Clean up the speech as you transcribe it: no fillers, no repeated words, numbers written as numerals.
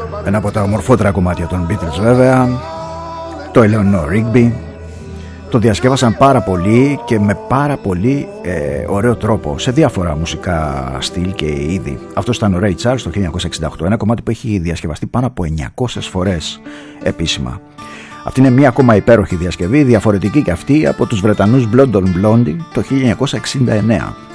Ένα από τα ομορφότερα κομμάτια των Beatles βέβαια, το Eleanor Rigby. Το διασκεύασαν πάρα πολύ και με πάρα πολύ ωραίο τρόπο σε διάφορα μουσικά στυλ και είδη. Αυτό ήταν ο Ray Charles το 1968, ένα κομμάτι που έχει διασκευαστεί πάνω από 900 φορές επίσημα. Αυτή είναι μια ακόμα υπέροχη διασκευή, διαφορετική και αυτή από τους Βρετανούς Blondon Blondie το 1969.